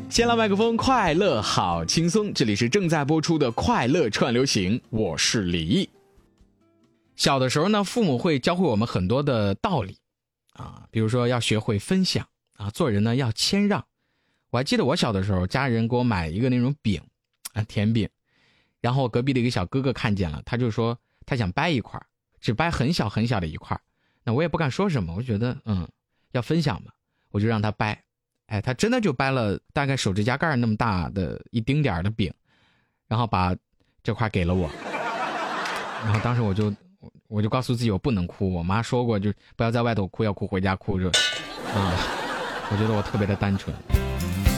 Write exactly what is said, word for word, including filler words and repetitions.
先来麦克风，快乐好轻松，这里是正在播出的快乐串流行，我是李毅。小的时候呢，父母会教会我们很多的道理啊，比如说要学会分享啊，做人呢要谦让。我还记得我小的时候，家人给我买一个那种饼啊，甜饼，然后隔壁的一个小哥哥看见了，他就说他想掰一块，只掰很小很小的一块，那我也不敢说什么，我觉得嗯要分享嘛，我就让他掰。哎，他真的就掰了大概手指甲盖那么大的一丁点的饼，然后把这块给了我。然后当时我就我就告诉自己我不能哭，我妈说过就不要在外头哭，要哭回家哭着。啊、嗯，我觉得我特别的单纯。